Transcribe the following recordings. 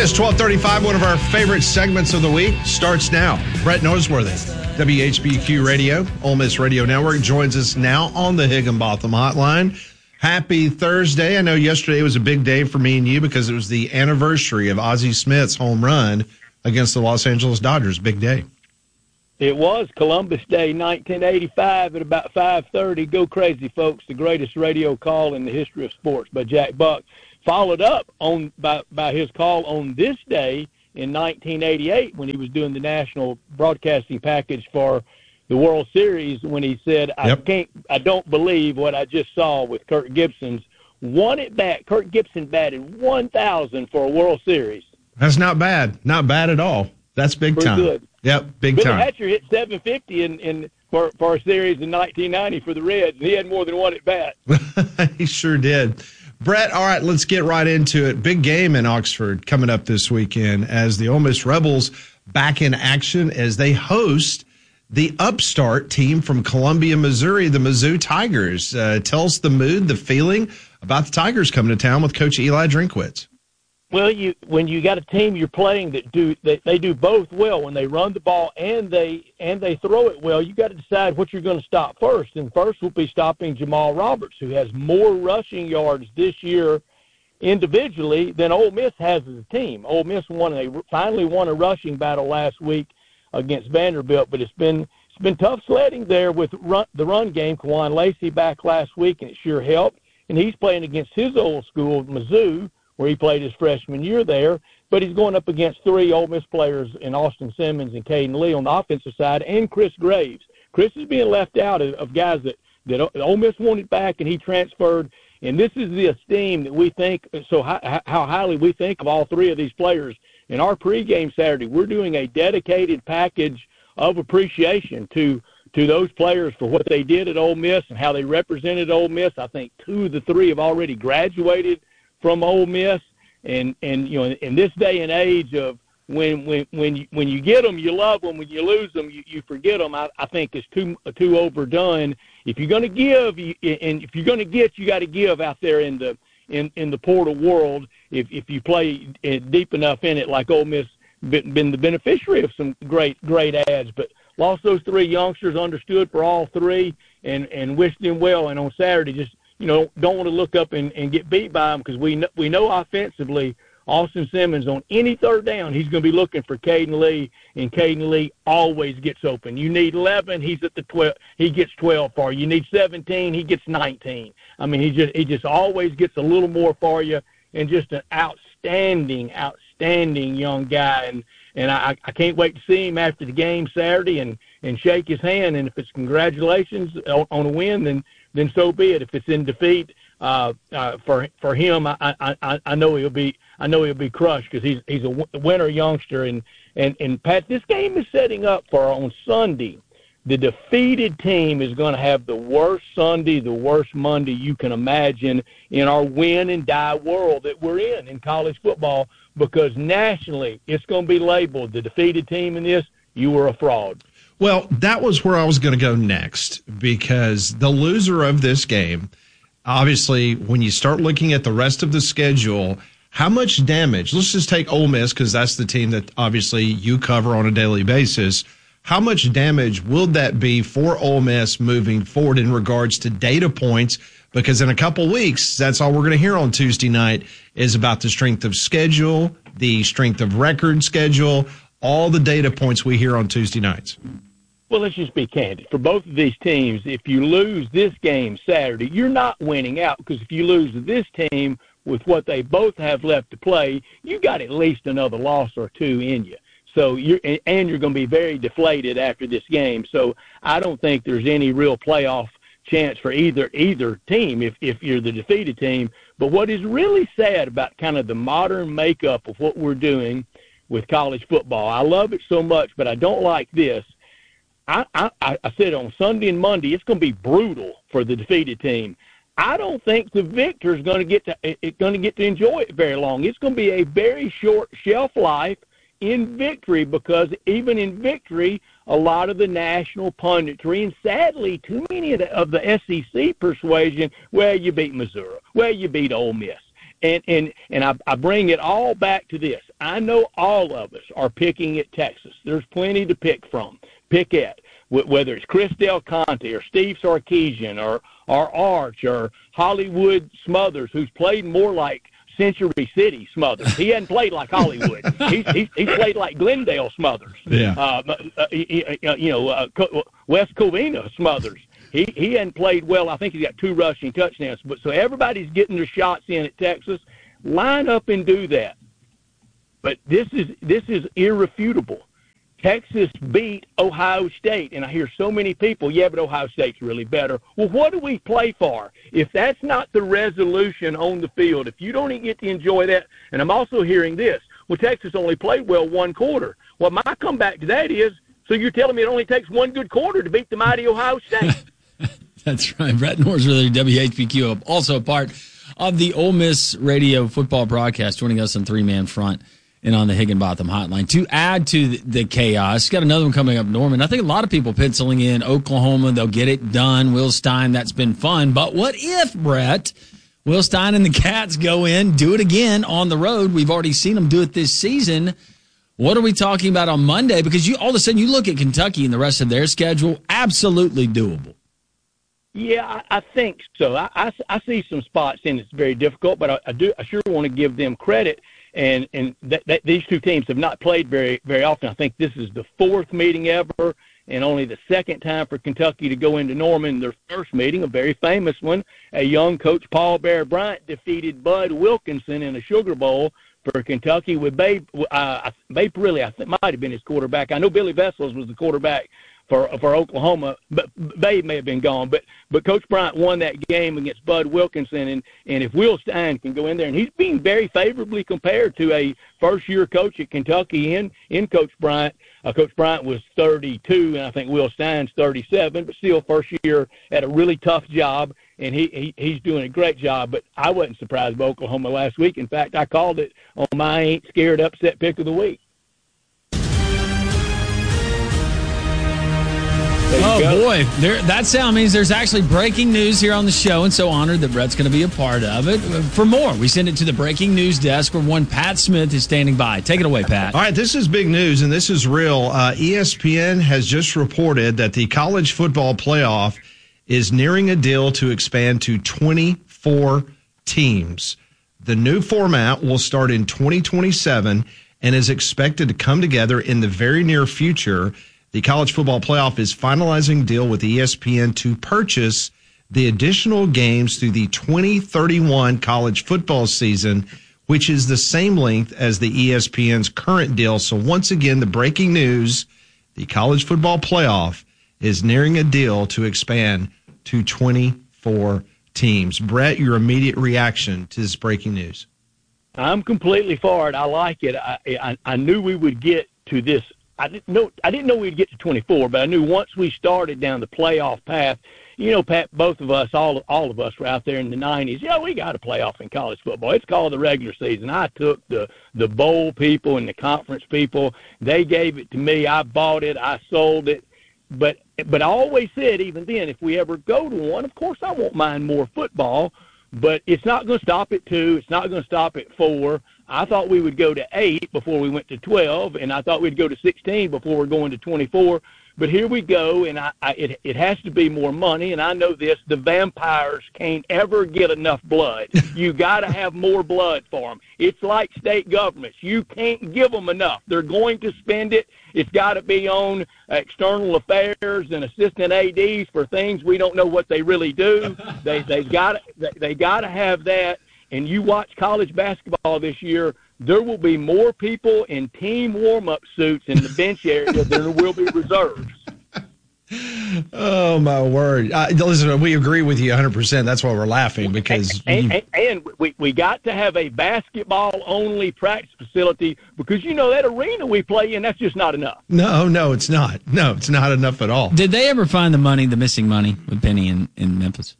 is 12:35. One of our favorite segments of the week starts now. Brett Noseworthy, WHBQ Radio, Ole Miss Radio Network, joins us now on the Higginbotham Hotline. Happy Thursday. I know yesterday was a big day for me and you because it was the anniversary of Ozzie Smith's home run against the Los Angeles Dodgers. Big day. It was Columbus Day, 1985 at about 5:30. Go crazy, folks. The greatest radio call in the history of sports by Jack Buck. Followed up by his call on this day in 1988 when he was doing the national broadcasting package for the World Series when he said, I don't believe what I just saw with Kirk Gibson's one at bat. Kirk Gibson batted 1,000 for a World Series. That's not bad. Not bad at all. That's big time. Good. Yep, big Billy time. Hatcher hit 750 for a series in 1990 for the Reds. He had more than one at bat. He sure did. Brett, all right, let's get right into it. Big game in Oxford coming up this weekend as the Ole Miss Rebels back in action as they host the upstart team from Columbia, Missouri, the Mizzou Tigers. Tell us the mood, the feeling about the Tigers coming to town with Coach Eli Drinkwitz. Well, when you got a team you're playing that they do both well, when they run the ball and they throw it well, you got to decide what you're going to stop first. And first will be stopping Jamal Roberts, who has more rushing yards this year individually than Ole Miss has as a team. Ole Miss finally won a rushing battle last week against Vanderbilt, but it's been tough sledding there with the run game. Kawan Lacey back last week, and it sure helped. And he's playing against his old school, Mizzou, where he played his freshman year there, but he's going up against three Ole Miss players in Austin Simmons and Caden Lee on the offensive side, and Chris Graves. Chris is being left out of guys that Ole Miss wanted back, and he transferred. And this is the esteem that we think, so how highly we think of all three of these players. In our pregame Saturday, we're doing a dedicated package of appreciation to those players for what they did at Ole Miss and how they represented Ole Miss. I think two of the three have already graduated from Ole Miss, and you know, in this day and age of when you get them, you love them. When you lose them, you forget them. I think it's too overdone. If you're going to give, and if you're going to get, you got to give out there in the portal world. If you play deep enough in it, like Ole Miss, been the beneficiary of some great ads, but lost those three youngsters, understood for all three, and wished them well. And on Saturday, just don't want to look up and get beat by them because we know offensively, Austin Simmons on any third down, he's going to be looking for Caden Lee, and Caden Lee always gets open. You need 11, he's at the 12, he gets 12 for you. You need 17, he gets 19. I mean, he just always gets a little more for you, and just an outstanding young guy. And I can't wait to see him after the game Saturday and shake his hand. And if it's congratulations on a win, then so be it. If it's in defeat, for him, I know he'll be crushed because he's a winner youngster. And Pat, this game is setting up for on Sunday. The defeated team is going to have the worst Sunday, the worst Monday you can imagine in our win and die world that we're in college football, because nationally it's going to be labeled the defeated team in this, you were a fraud. Well, that was where I was going to go next, because the loser of this game, obviously, when you start looking at the rest of the schedule, how much damage, let's just take Ole Miss because that's the team that obviously you cover on a daily basis. How much damage will that be for Ole Miss moving forward in regards to data points? Because in a couple weeks, that's all we're going to hear on Tuesday night is about the strength of schedule, the strength of record schedule, all the data points we hear on Tuesday nights. Well, let's just be candid. For both of these teams, if you lose this game Saturday, you're not winning out, because if you lose to this team with what they both have left to play, you got at least another loss or two in you. So you're going to be very deflated after this game. So I don't think there's any real playoff chance for either team if you're the defeated team. But what is really sad about kind of the modern makeup of what we're doing with college football, I love it so much, but I don't like this. I said on Sunday and Monday, it's going to be brutal for the defeated team. I don't think the victor is going to get to enjoy it very long. It's going to be a very short shelf life in victory, because even in victory, a lot of the national punditry, and sadly too many of the SEC persuasion, well, you beat Missouri, well, you beat Ole Miss. I bring it all back to this. I know all of us are picking at Texas. There's plenty to pick at, whether it's Chris Del Conte or Steve Sarkisian or Arch or Hollywood Smothers, who's played more like Century City Smothers. He hadn't played like Hollywood. He's played like Glendale Smothers. Yeah. West Covina Smothers. He hadn't played well. I think he's got 2 rushing touchdowns. But so everybody's getting their shots in at Texas. Line up and do that. But this is irrefutable. Texas beat Ohio State, and I hear so many people, yeah, but Ohio State's really better. Well, what do we play for? If that's not the resolution on the field, if you don't even get to enjoy that, and I'm also hearing this, well, Texas only played well 1 quarter. Well, my comeback to that is, so you're telling me it only takes 1 good quarter to beat the mighty Ohio State? That's right. Brett Norsworthy, WHBQ, also a part of the Ole Miss radio football broadcast, joining us on 3-Man Front and on the Higginbotham Hotline. To add to the chaos, got another one coming up, Norman. I think a lot of people penciling in Oklahoma. They'll get it done. Will Stein, that's been fun. But what if, Brett, Will Stein and the Cats go in, do it again on the road? We've already seen them do it this season. What are we talking about on Monday? Because all of a sudden you look at Kentucky and the rest of their schedule, absolutely doable. Yeah, I think so. I see some spots in it's very difficult, but I sure want to give them credit. And these 2 teams have not played very, very often. I think this is the 4th meeting ever, and only the 2nd time for Kentucky to go into Norman. Their first meeting, a very famous one, a young coach, Paul Bear Bryant, defeated Bud Wilkinson in a Sugar Bowl for Kentucky with Babe. Babe really, I think, might have been his quarterback. I know Billy Vessels was the quarterback for Oklahoma, but Babe may have been gone. But Coach Bryant won that game against Bud Wilkinson, and if Will Stein can go in there, and he's being very favorably compared to a first-year coach at Kentucky in Coach Bryant. Coach Bryant was 32, and I think Will Stein's 37, but still first year at a really tough job, and he's doing a great job. But I wasn't surprised by Oklahoma last week. In fact, I called it on my Ain't Scared Upset Pick of the Week. Boy, that sound means there's actually breaking news here on the show, and so honored that Brett's going to be a part of it. For more, we send it to the breaking news desk where one Pat Smith is standing by. Take it away, Pat. All right, this is big news, and this is real. ESPN has just reported that the college football playoff is nearing a deal to expand to 24 teams. The new format will start in 2027 and is expected to come together in the very near future. The college football playoff is finalizing a deal with ESPN to purchase the additional games through the 2031 college football season, which is the same length as the ESPN's current deal. So once again, the breaking news, the college football playoff is nearing a deal to expand to 24 teams. Brett, your immediate reaction to this breaking news? I'm completely for it. I like it. I knew we would get to this. I didn't know we'd get to 24, but I knew once we started down the playoff path, you know, Pat, both of us, all of us were out there in the 90s. Yeah, we got a playoff in college football. It's called the regular season. I took the bowl people and the conference people. They gave it to me. I bought it. I sold it. But I always said, even then, if we ever go to one, of course I won't mind more football, but it's not going to stop at 2. It's not going to stop at 4. I thought we would go to 8 before we went to 12, and I thought we'd go to 16 before we're going to 24. But here we go, and it has to be more money, and I know this. The vampires can't ever get enough blood. You got to have more blood for them. It's like state governments. You can't give them enough. They're going to spend it. It's got to be on external affairs and assistant ADs for things we don't know what they really do. They got to have that. And you watch college basketball this year, there will be more people in team warm-up suits in the bench area than there will be reserves. Oh, my word. Listen, we agree with you 100%. That's why we're laughing. Because and we got to have a basketball-only practice facility because, you know, that arena we play in, that's just not enough. No, it's not. No, it's not enough at all. Did they ever find the missing money with Penny in Memphis?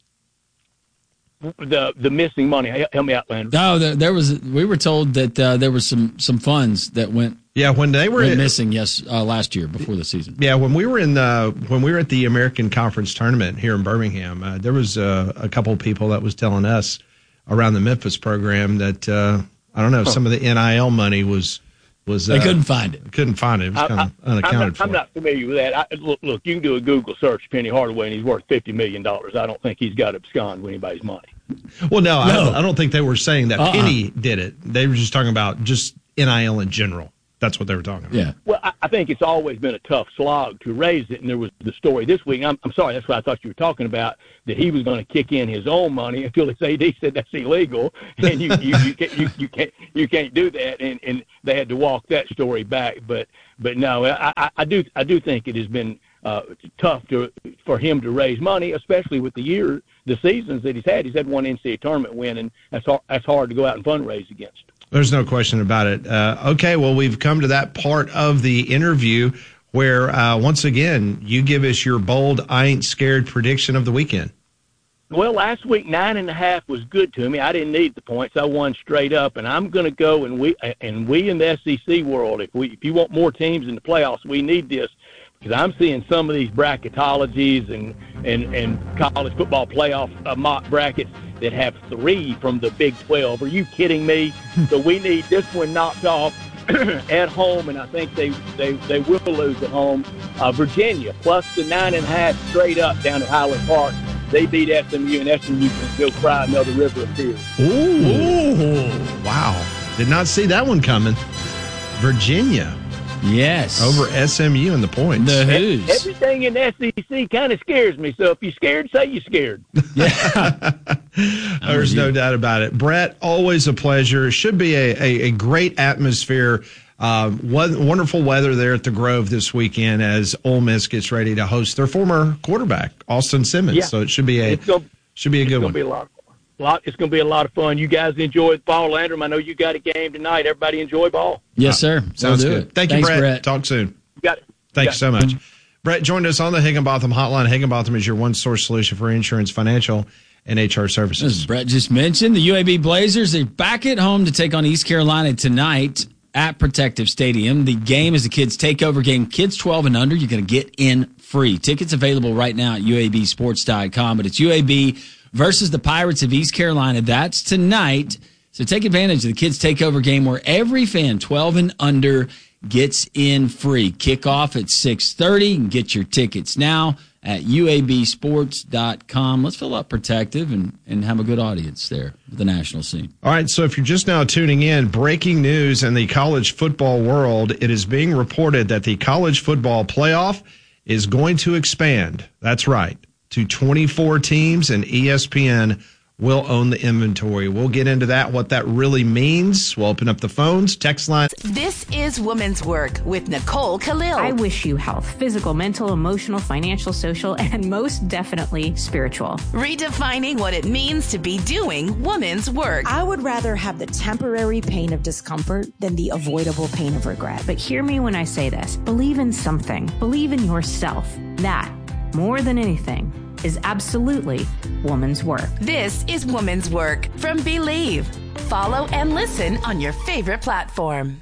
The missing money. Help me out, Landry. No, we were told that there was some funds that went. Yeah, when they were missing. Yes, last year before the season. Yeah, when we were at the American Conference tournament here in Birmingham, there was a couple of people that was telling us around the Memphis program that I don't know if some of the NIL money was they couldn't find it. Couldn't find it. It was kind of unaccounted for. I'm not familiar with that. Look, you can do a Google search, Penny Hardaway, and he's worth $50 million. I don't think he's got to abscond with anybody's money. Well, no. I don't think they were saying that Penny did it. They were just talking about just NIL in general. That's what they were talking about. Yeah. Well, I think it's always been a tough slog to raise it, and there was the story this week. I'm sorry, that's what I thought you were talking about, that he was going to kick in his own money until his AD said that's illegal, and you can't do that, and they had to walk that story back. But no, I do think it has been tough for him to raise money, especially with the seasons that he's had. He's had one NCAA tournament win, and that's hard to go out and fundraise against. There's no question about it. Okay, well, we've come to that part of the interview where, once again, you give us your bold, I ain't scared prediction of the weekend. Well, last week, 9.5 was good to me. I didn't need the points. I won straight up, and I'm going to go, and we in the SEC world, if you want more teams in the playoffs, we need this. Because I'm seeing some of these bracketologies and college football playoff mock brackets that have 3 from the Big 12. Are you kidding me? So we need this one knocked off at home, and I think they will lose at home. Virginia plus the 9.5 straight up down at Highland Park. They beat SMU, and SMU can go cry another river of tears. Ooh, wow! Did not see that one coming. Virginia. Yes. Over SMU in the points. The Hoos. Everything in SEC kind of scares me. So if you're scared, say you're scared. Yeah. There's no doubt about it. Brett, always a pleasure. Should be a great atmosphere. Wonderful weather there at the Grove this weekend as Ole Miss gets ready to host their former quarterback, Austin Simmons. Yeah. So it should be a good one. It's going to be a lot of fun. You guys enjoy ball, Landrum. I know you got a game tonight. Everybody enjoy ball. Yes, sir. Sounds good. Thanks, Brett. Talk soon. You got it. Thanks so much. Brett joined us on the Higginbotham Hotline. Higginbotham is your one-source solution for insurance, financial, and HR services. As Brett just mentioned, the UAB Blazers are back at home to take on East Carolina tonight at Protective Stadium. The game is a kids' takeover game. Kids 12 and under, you're going to get in free. Tickets available right now at UABsports.com, but it's UAB versus the Pirates of East Carolina. That's tonight. So take advantage of the kids' takeover game where every fan 12 and under gets in free. Kickoff at 6:30. You can get your tickets now at UABsports.com. Let's fill up Protective and have a good audience there with the national scene. All right, so if you're just now tuning in, breaking news in the college football world, it is being reported that the college football playoff is going to expand. That's right, to 24 teams, and ESPN will own the inventory. We'll get into that, what that really means. We'll open up the phones, text line. This is Women's Work with Nicole Khalil. I wish you health, physical, mental, emotional, financial, social, and most definitely spiritual. Redefining what it means to be doing women's work. I would rather have the temporary pain of discomfort than the avoidable pain of regret. But hear me when I say this. Believe in something. Believe in yourself. That, more than anything, is absolutely woman's work. This is Woman's Work from Believe. Follow and listen on your favorite platform.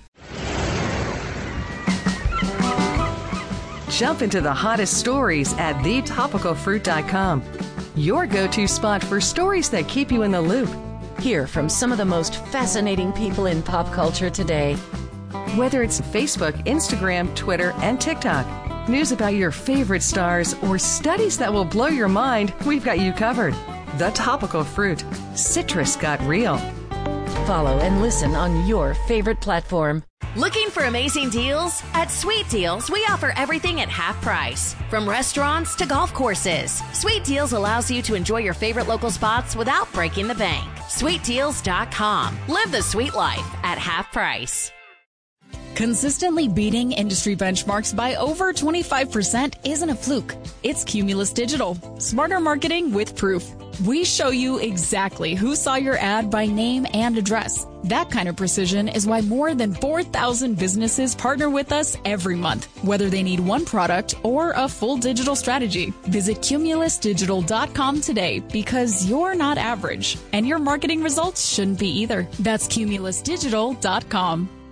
Jump into the hottest stories at thetopicalfruit.com. Your go-to spot for stories that keep you in the loop. Hear from some of the most fascinating people in pop culture today. Whether it's Facebook, Instagram, Twitter, and TikTok. News about your favorite stars or studies that will blow your mind, we've got you covered. The Topical Fruit. Citrus got real. Follow and listen on your favorite platform. Looking for amazing deals? At Sweet Deals, we offer everything at half price. From restaurants to golf courses, Sweet Deals allows you to enjoy your favorite local spots without breaking the bank. SweetDeals.com. Live the sweet life at half price. Consistently beating industry benchmarks by over 25% isn't a fluke. It's Cumulus Digital. Smarter marketing with proof. We show you exactly who saw your ad by name and address. That kind of precision is why more than 4,000 businesses partner with us every month, whether they need one product or a full digital strategy. Visit CumulusDigital.com today because you're not average, and your marketing results shouldn't be either. That's CumulusDigital.com.